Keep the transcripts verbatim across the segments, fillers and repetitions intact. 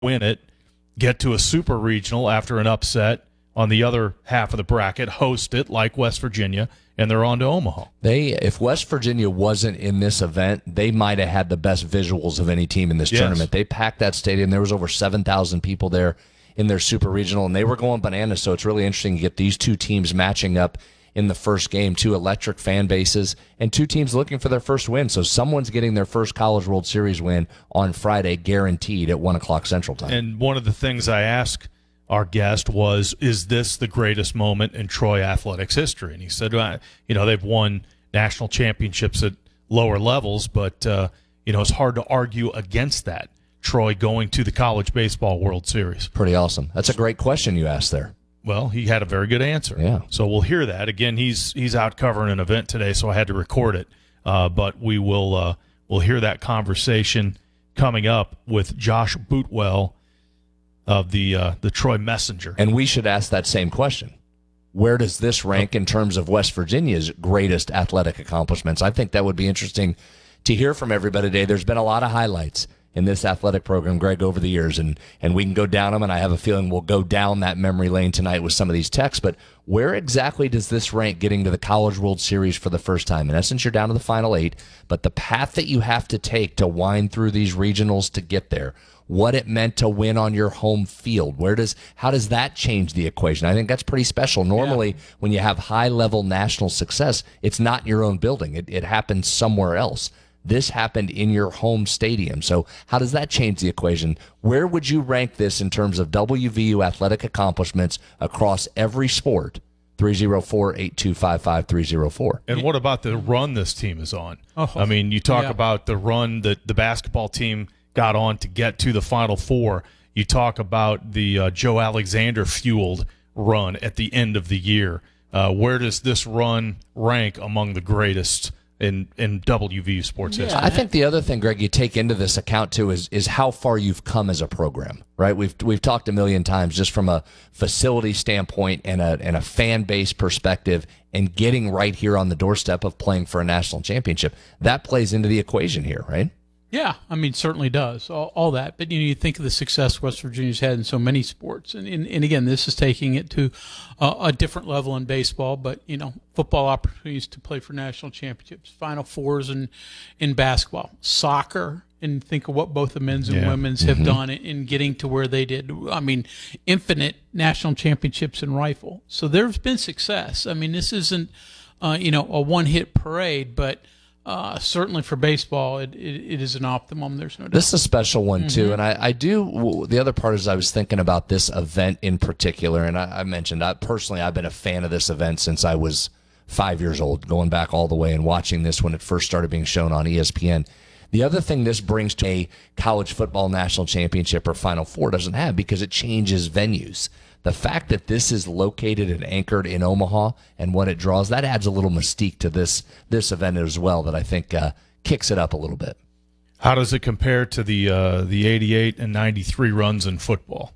win it, get to a super regional after an upset on the other half of the bracket, host it like West Virginia, and they're on to Omaha. They, if West Virginia wasn't in this event, they might have had the best visuals of any team in this Yes. tournament. They packed that stadium. There was over seven thousand people there in their super regional, and they were going bananas. So it's really interesting to get these two teams matching up in the first game, two electric fan bases, and two teams looking for their first win. So someone's getting their first College World Series win on Friday, guaranteed at one o'clock Central Time. And one of the things I asked our guest was, is this the greatest moment in Troy athletics history? And he said, well, you know, they've won national championships at lower levels, but, uh, you know, it's hard to argue against that. Troy going to the College Baseball World Series. Pretty awesome. That's a great question you asked there. Well, he had a very good answer. Yeah. So we'll hear that. Again, he's he's out covering an event today, so I had to record it. Uh, but we will uh, we'll hear that conversation coming up with Josh Bootwell of the uh, the Troy Messenger. And we should ask that same question. Where does this rank in terms of West Virginia's greatest athletic accomplishments? I think that would be interesting to hear from everybody today. There's been a lot of highlights in this athletic program, Greg, over the years, and and we can go down them, and I have a feeling we'll go down that memory lane tonight with some of these texts. But where exactly does this rank getting to the College World Series for the first time? In essence, you're down to the Final Eight, but the path that you have to take to wind through these regionals to get there, what it meant to win on your home field, where does how does that change the equation? I think that's pretty special. Normally, yeah. when you have high-level national success, it's not in your own building. It, it happens somewhere else. This happened in your home stadium. So how does that change the equation? Where would you rank this in terms of W V U athletic accomplishments across every sport? three oh four, eight two five, five three oh four. And what about the run this team is on? Oh, I mean, you talk yeah. about the run that the basketball team got on to get to the Final Four. You talk about the uh, Joe Alexander-fueled run at the end of the year. Uh, where does this run rank among the greatest in in W V U sports Yeah. history? I think the other thing, Greg, you take into this account too is is how far you've come as a program, right? We've we've talked a million times just from a facility standpoint and a and a fan base perspective, and getting right here on the doorstep of playing for a national championship. That plays into the equation here, right? Yeah, I mean, certainly does, all, all that. But, you know, you think of the success West Virginia's had in so many sports. And, and, and again, this is taking it to uh, a different level in baseball. But, you know, football opportunities to play for national championships, Final Fours in, in basketball, soccer, and think of what both the men's and Yeah. women's have mm-hmm. done in getting to where they did. I mean, infinite national championships in rifle. So there's been success. I mean, this isn't, uh, you know, a one-hit parade, but Uh, certainly for baseball, it, it, it is an optimum. There's no doubt. This is a special one, too. Mm-hmm. And I, I do, the other part is I was thinking about this event in particular, and I, I mentioned, I personally, I've been a fan of this event since I was five years old, going back all the way and watching this when it first started being shown on E S P N. The other thing this brings to a college football national championship or Final Four doesn't have, because it changes venues. The fact that this is located and anchored in Omaha and what it draws, that adds a little mystique to this this event as well that I think uh, kicks it up a little bit. How does it compare to the uh, the eighty-eight and ninety-three runs in football?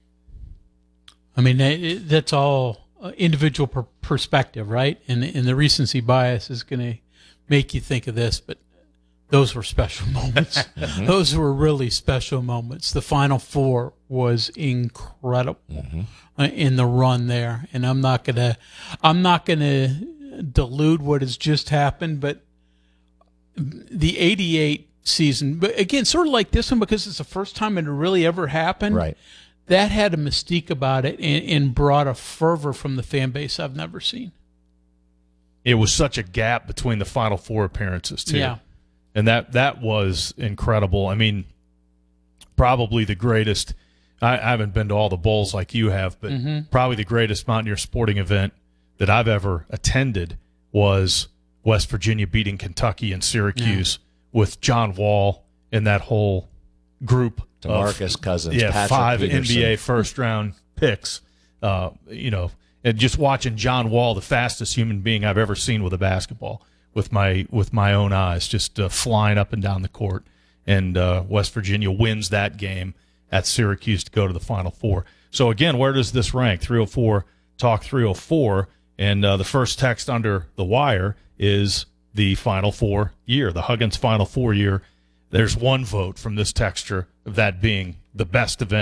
I mean, it, that's all individual per- perspective, right? And, and the recency bias is going to make you think of this, but those were special moments. mm-hmm. Those were really special moments. The Final Four was incredible mm-hmm. uh, in the run there, and I'm not gonna, I'm not gonna delude what has just happened. But the eighty-eight season, but again, sort of like this one, because it's the first time it really ever happened. Right. That had a mystique about it, and, and brought a fervor from the fan base I've never seen. It was such a gap between the Final Four appearances too. Yeah. And that, that was incredible. I mean, probably the greatest. I, I haven't been to all the bowls like you have, but mm-hmm. probably the greatest Mountaineer sporting event that I've ever attended was West Virginia beating Kentucky and Syracuse yeah. with John Wall and that whole group. DeMarcus of, Cousins, yeah, Patrick five Peterson. N B A first-round picks. Uh, you know, and just watching John Wall, the fastest human being I've ever seen with a basketball, with my with my own eyes, just uh, flying up and down the court. And uh, West Virginia wins that game at Syracuse to go to the Final Four. So, again, where does this rank? three oh four Talk three oh four. And uh, the first text under the wire is the Final Four year, the Huggins Final Four year. There's one vote from this texture of that being the best event